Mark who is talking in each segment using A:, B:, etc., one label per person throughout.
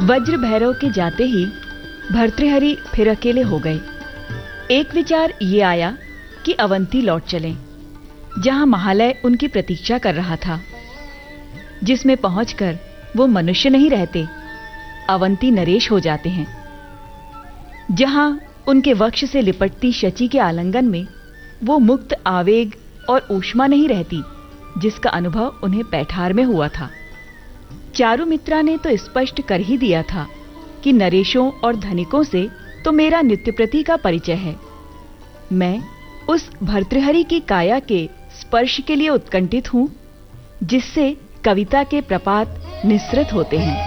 A: वज्र भैरव के जाते ही भर्तृहरि फिर अकेले हो गए। एक विचार ये आया कि अवंती लौट चलें, जहां महालय उनकी प्रतीक्षा कर रहा था, जिसमें पहुंचकर वो मनुष्य नहीं रहते, अवंती नरेश हो जाते हैं। जहां उनके वक्ष से लिपटती शची के आलिंगन में वो मुक्त आवेग और ऊष्मा नहीं रहती, जिसका अनुभव उन्हें पैठार में हुआ था। चारुमित्रा ने तो स्पष्ट कर ही दिया था कि नरेशों और धनिकों से तो मेरा नित्यप्रति का परिचय है। मैं उस भर्तृहरि की काया के स्पर्श के लिए उत्कंठित हूं, जिससे कविता के प्रपात निस्सृत होते हैं।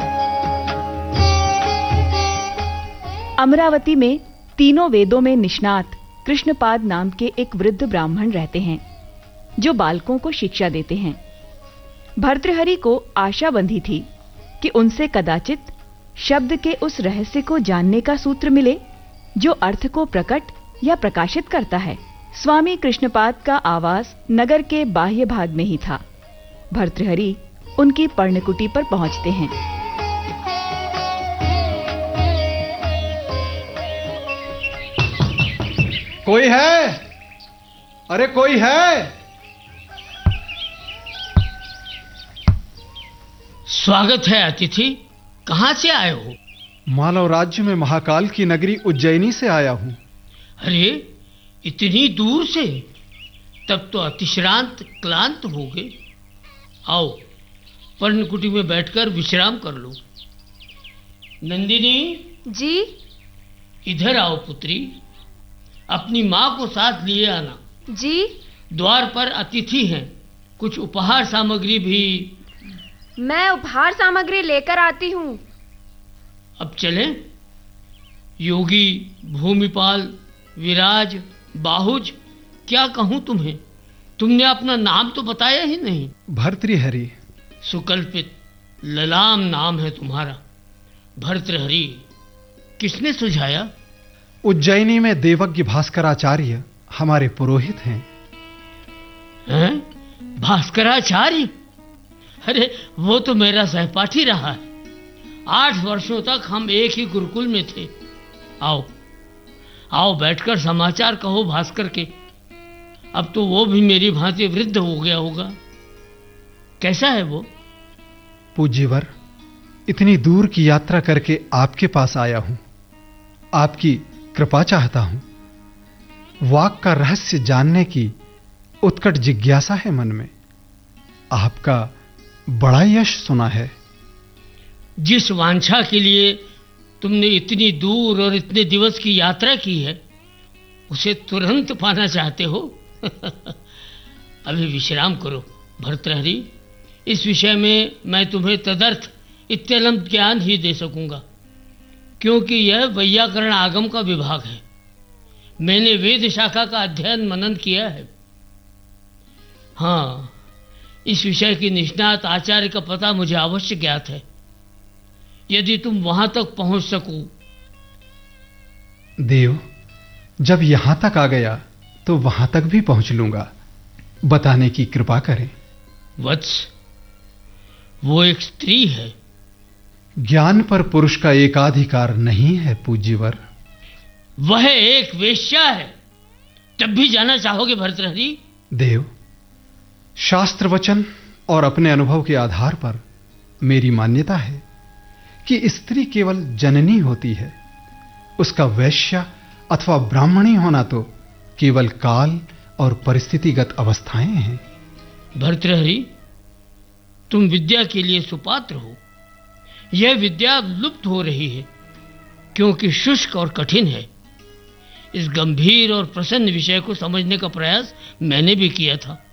A: अमरावती में तीनों वेदों में निष्णात कृष्णपाद नाम के एक वृद्ध ब्राह्मण रहते हैं, जो बालकों को शिक्षा देते हैं। भर्तृहरि को आशा बंधी थी कि उनसे कदाचित शब्द के उस रहस्य को जानने का सूत्र मिले, जो अर्थ को प्रकट या प्रकाशित करता है। स्वामी कृष्णपाद का आवास नगर के बाह्य भाग में ही था। भर्तृहरि उनकी पर्णकुटी पर पहुंचते हैं।
B: कोई है? अरे कोई है?
C: स्वागत है अतिथि। कहां से आए हो?
B: मालव राज्य में महाकाल की नगरी उज्जैनी से आया हूं।
C: अरे, इतनी दूर से? तब तो अतिश्रांत क्लांत हो गए। आओ, पर्णकुटी में बैठकर विश्राम कर लो। नंदिनी
D: जी।
C: इधर आओ पुत्री, अपनी माँ को साथ लिए आना।
D: जी।
C: द्वार पर अतिथि हैं, कुछ उपहार सामग्री भी।
D: मैं उपहार सामग्री लेकर आती हूँ।
C: अब चलें? योगी, भूमिपाल, विराज, बाहुज, क्या कहूं तुम्हें? तुमने अपना नाम तो बताया ही नहीं।
B: भर्तृहरि।
C: सुकल्पित ललाम नाम है तुम्हारा। भर्तृहरि किसने सुझाया?
B: उज्जैनी में देवज्ञ भास्कराचार्य हमारे पुरोहित हैं।
C: हैं? भास्कराचार्य? अरे, वो तो मेरा सहपाठी रहा है। 8 वर्षों तक हम एक ही गुरुकुल में थे। आओ आओ, बैठकर समाचार कहो भास्कर के। अब तो वो भी मेरी भांति वृद्ध हो गया होगा। कैसा है वो?
B: पूज्यवर, इतनी दूर की यात्रा करके आपके पास आया हूं। आपकी कृपा चाहता हूं। वाक का रहस्य जानने की उत्कट जिज्ञासा है मन में। आपका बड़ा यश सुना है।
C: जिस वांछा के लिए तुमने इतनी दूर और इतने दिवस की यात्रा की है, उसे तुरंत पाना चाहते हो? अभी विश्राम करो भर्तृहरि। इस विषय में मैं तुम्हें तदर्थ इत्यलंब ज्ञान ही दे सकूंगा, क्योंकि यह वैयाकरण आगम का विभाग है। मैंने वेद शाखा का अध्ययन मनन किया है। हाँ, इस विषय की निष्णात आचार्य का पता मुझे अवश्य ज्ञात है। यदि तुम वहां तक पहुंच सको।
B: देव, जब यहां तक आ गया तो वहां तक भी पहुंच लूंगा। बताने की कृपा करें।
C: वत्स, वो एक स्त्री है।
B: ज्ञान पर पुरुष का एकाधिकार नहीं है पूज्यवर।
C: वह एक वेश्या है। तब भी जाना चाहोगे भर्तृहरि?
B: देव, शास्त्र वचन और अपने अनुभव के आधार पर मेरी मान्यता है कि स्त्री केवल जननी होती है। उसका वैश्या अथवा ब्राह्मणी होना तो केवल काल और परिस्थितिगत अवस्थाएं हैं।
C: भर्तृहरि, तुम विद्या के लिए सुपात्र हो। यह विद्या लुप्त हो रही है, क्योंकि शुष्क और कठिन है। इस गंभीर और प्रसन्न विषय को समझने का प्रयास मैंने भी किया था,